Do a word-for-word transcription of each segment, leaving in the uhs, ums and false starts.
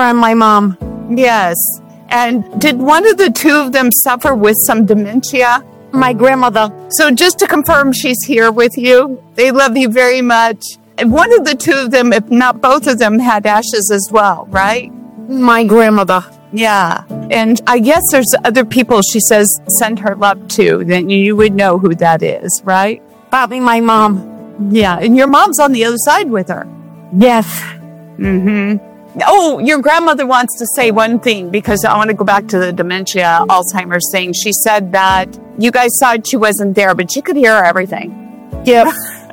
and my mom. Yes. And did one of the two of them suffer with some dementia? My grandmother. So just to confirm, she's here with you. They love you very much. And one of the two of them, if not both of them, had ashes as well, right? My grandmother. Yeah. And I guess there's other people she says send her love to, then you would know who that is, right? Probably my mom. Yeah. And your mom's on the other side with her. Yes. Mm-hmm. Oh, your grandmother wants to say one thing, because I want to go back to the dementia, Alzheimer's thing. She said that you guys thought she wasn't there, but she could hear everything. Yep.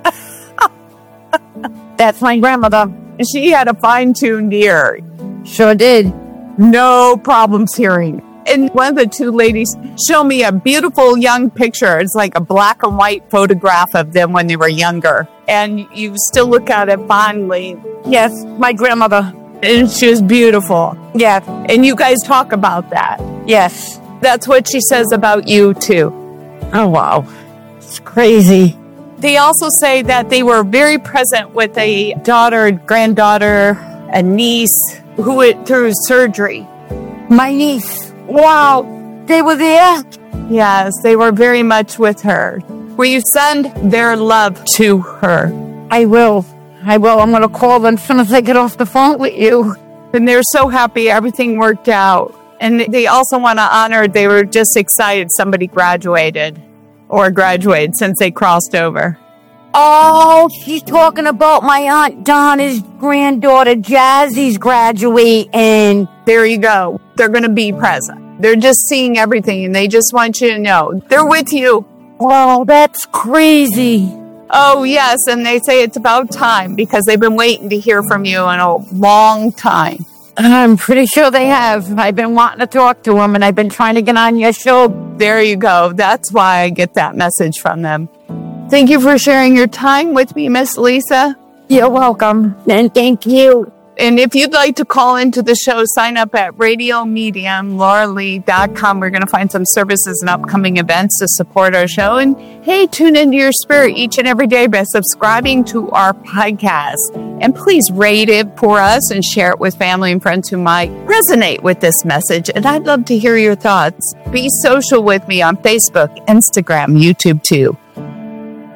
That's my grandmother. She had a fine-tuned ear. Sure did. No problems hearing. And one of the two ladies showed me a beautiful young picture. It's like a black and white photograph of them when they were younger. And you still look at it fondly. Yes, my grandmother. And she was beautiful. Yes. And you guys talk about that. Yes. That's what she says about you, too. Oh, wow. It's crazy. They also say that they were very present with a daughter, granddaughter, a niece who went through surgery. My niece. Wow. They were there? Yes, they were very much with her. Will you send their love to her? I will. I will. I'm going to call them as soon as I get off the phone with you. And they're so happy everything worked out. And they also want to honor, they were just excited somebody graduated or graduated since they crossed over. Oh, she's talking about my Aunt Donna's granddaughter, Jazzy's graduating. There you go. They're going to be present. They're just seeing everything, and they just want you to know. They're with you. Oh, that's crazy. Oh, yes, and they say it's about time, because they've been waiting to hear from you in a long time. I'm pretty sure they have. I've been wanting to talk to them, and I've been trying to get on your show. There you go. That's why I get that message from them. Thank you for sharing your time with me, Miss Lisa. You're welcome. And thank you. And if you'd like to call into the show, sign up at radio medium laura lee dot com. We're going to find some services and upcoming events to support our show. And hey, tune into your spirit each and every day by subscribing to our podcast. And please rate it for us and share it with family and friends who might resonate with this message. And I'd love to hear your thoughts. Be social with me on Facebook, Instagram, YouTube too.